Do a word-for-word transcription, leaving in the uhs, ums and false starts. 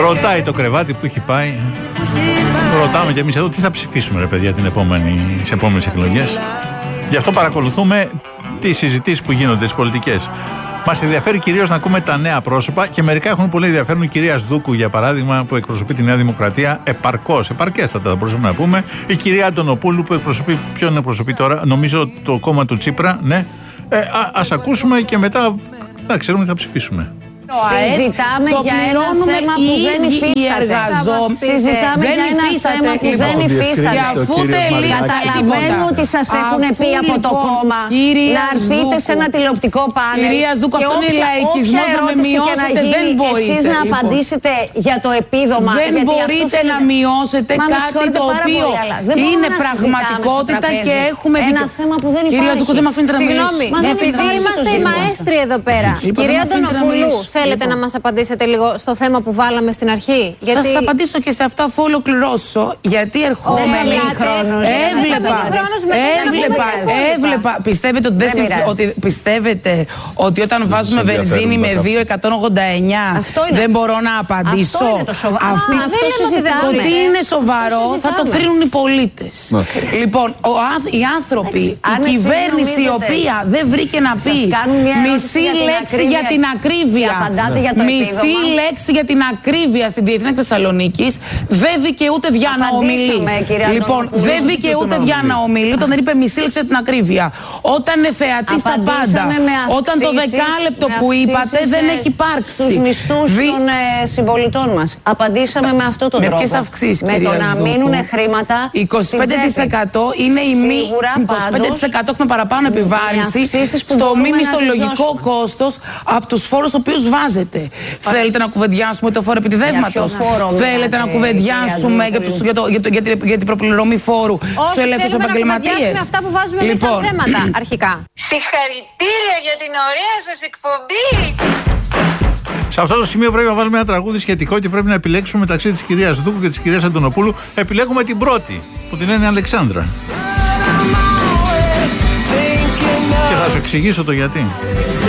Ρωτάει το κρεβάτι που έχει πάει. Ρωτάμε κι εμείς εδώ τι θα ψηφίσουμε, ρε παιδιά, την επόμενη, τις επόμενες εκλογές. Γι' αυτό παρακολουθούμε τις συζητήσεις που γίνονται, τις πολιτικές. Μας ενδιαφέρει κυρίως να ακούμε τα νέα πρόσωπα και μερικά έχουν πολύ ενδιαφέρον. Η κυρία Σδούκου, για παράδειγμα, που εκπροσωπεί τη Νέα Δημοκρατία επαρκώς, επαρκέστατα θα μπορούσαμε να πούμε. Η κυρία Αντωνοπούλου που εκπροσωπεί, ποιον εκπροσωπεί τώρα, νομίζω το κόμμα του Τσίπρα, ναι. Ε, α, ας ακούσουμε και μετά να ξέρουμε τι θα ψηφίσουμε. Συζητάμε για ένα θέμα που δεν υφίσταται. Συζητάμε για ένα θέμα που δεν υφίσταται. Καταλαβαίνω ότι σας έχουν πει από το κόμμα να έρθετε σε ένα τηλεοπτικό πάνελ και όποια ερώτηση και να γίνει εσείς να απαντήσετε για το επίδομα. Δεν μπορείτε να μειώσετε κάτι το οποίο είναι πραγματικότητα και έχουμε ένα θέμα που δεν υπάρχει. Κυρία Δούκου, δεν με αφήνετε να μιλήσω. Συγγνώμη, επειδή είμαστε οι μαέστροι εδώ πέρα. Κυρία Αντωνοπούλου, θέλετε να μας απαντήσετε λίγο στο θέμα που βάλαμε στην αρχή? Γιατί... Θα σας απαντήσω και σε αυτό αφού ολοκληρώσω. Γιατί ερχόμενοι. Έβλεπα, έβλεπα, έβλεπα. Πιστεύετε ότι, δεν ότι, πιστεύετε ότι όταν βάζουμε βενζίνη με δύο εκατόν ογδόντα εννιά δεν μπορώ να απαντήσω? Αυτό είναι το σοβαρό. Αυτή, Α, αυτό συζητάμε. Ότι είναι σοβαρό θα το κρίνουν οι πολίτες. Okay. Λοιπόν, ο, οι άνθρωποι, η κυβέρνηση η οποία δεν βρήκε να πει μισή λέξη για την ακρίβεια. Μισή λέξη για την ακρίβεια στην Διεθνή Θεσσαλονίκης δεν δικαιούται για να ομιλεί. Λοιπόν, δεν δικαιούται για να ομιλεί όταν δεν είπε μισή λέξη για την ακρίβεια. Όταν είναι θεατή στα πάντα. Όταν το δεκάλεπτο που είπατε δεν έχει υπάρξει. Στους μισθούς Δι... των ε, συμπολιτών μας. Απαντήσαμε με αυτόν τον με τρόπο. Με ποιες αυξήσεις, με το να μείνουν χρήματα. είκοσι πέντε τοις εκατό είναι η μη. είκοσι πέντε τοις εκατό έχουμε παραπάνω επιβάρυνση στο μη μισθολογικό κόστος από τους φόρους ο οποίους βάζετε. Θέλετε να κουβεντιάσουμε το φόρο επιτιδεύματος? Θέλετε να κουβεντιάσουμε για, τους, για, το, για, το, για, την, για την προπληρωμή φόρου στους ελεύθερους επαγγελματίες? Όχι, θέλουμε να αυτά που βάζουμε εμείς λοιπόν. σαν θέματα αρχικά. Συγχαρητήρια για την ωραία σας εκπομπή. Σε αυτό το σημείο πρέπει να βάλουμε ένα τραγούδι σχετικό και πρέπει να επιλέξουμε μεταξύ της κυρίας Δούκου και της κυρίας Αντωνοπούλου. Επιλέγουμε την πρώτη, που την λένε Αλεξάνδρα. Και θα σου εξηγήσω το γιατί.